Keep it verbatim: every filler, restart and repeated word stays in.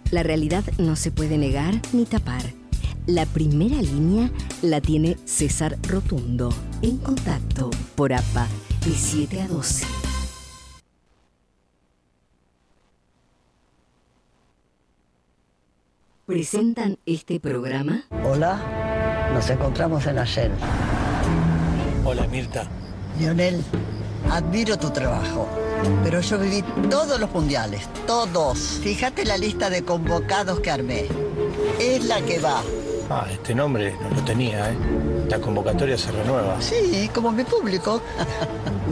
La realidad no se puede negar ni tapar. La primera línea la tiene César Rotundo. En Contacto, por A P A, de siete a doce. Presentan este programa. Hola, nos encontramos en ayer. Hola, Mirta. Lionel, admiro tu trabajo, pero yo viví todos los mundiales, todos. Fíjate la lista de convocados que armé. Es la que va. Ah, este nombre no lo tenía, ¿eh? La convocatoria se renueva. Sí, como mi público.